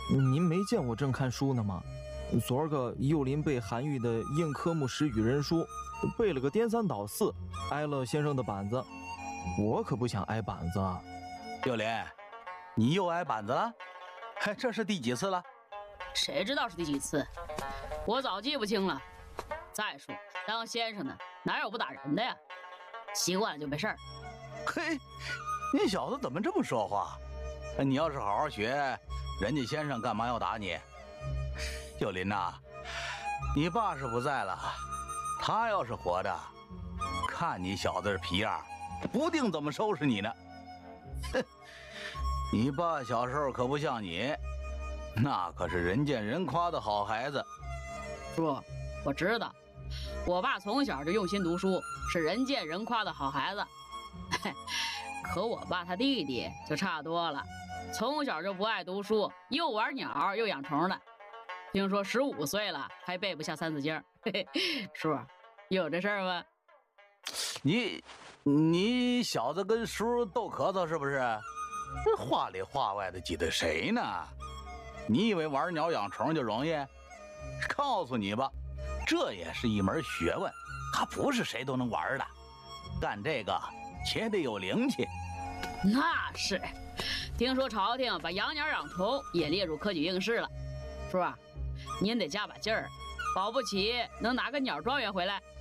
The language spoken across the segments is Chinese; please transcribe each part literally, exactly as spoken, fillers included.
您没见我正看书呢吗？昨儿个幼林背韩愈的硬科目十语人书，背了个颠三倒四，挨了先生的板子。我可不想挨板子啊！ 幼林，你又挨板子了？嘿，这是第几次了？ 谁知道是第几次？我早记不清了。再说，当先生的哪有不打人的呀？习惯了就没事儿。 嘿，你小子怎么这么说话？你要是好好学，人家先生干嘛要打你？幼林呐，你爸是不在了，他要是活着，看你小子这皮样，不定怎么收拾你呢。哼，你爸小时候可不像你，那可是人见人夸的好孩子。 叔，我知道，我爸从小就用心读书，是人见人夸的好孩子。可我爸他弟弟就差多了，从小就不爱读书，又玩鸟又养虫的。听说十五岁了还背不下三字经。嘿嘿，叔，有这事儿吗？ 你你小子跟叔斗咳嗽是不是？这话里话外的挤兑谁呢？你以为玩鸟养虫就容易？告诉你吧，这也是一门学问，它不是谁都能玩的。干这个且得有灵气。 那是，听说朝廷把养鸟养虫也列入科举应试了。叔啊，您得加把劲儿，保不齐能拿个鸟状元回来。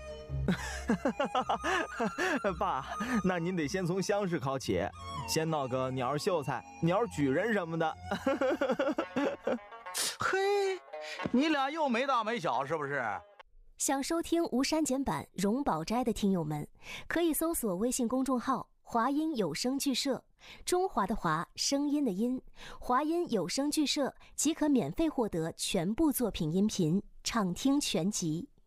爸，那您得先从乡试考起，先闹个鸟秀才、鸟举人什么的。 嘿，你俩又没大没小是不是？ 想收听无删减版荣宝斋的听友们，可以搜索微信公众号华音有声剧社，中华的华，声音的音，华音有声剧社即可免费获得全部作品音频，畅听全集。